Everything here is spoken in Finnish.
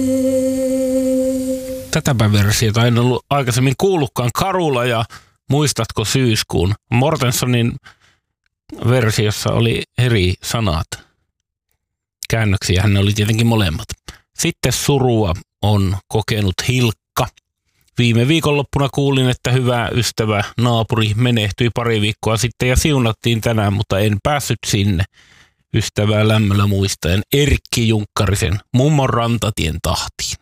Tätäpä versiota en ollut aikaisemmin kuullutkaan. Karula ja Muistatko syyskuun? Mortensonin versiossa oli eri sanat. Käännöksiä ne oli tietenkin molemmat. Sitten surua on kokenut Hilkka. Viime viikonloppuna kuulin, että hyvä ystävä naapuri menehtyi pari viikkoa sitten ja siunattiin tänään, mutta en päässyt sinne. Ystävää lämmöllä muistaen Erkki Junkkarisen Mummon rantatien tahtiin.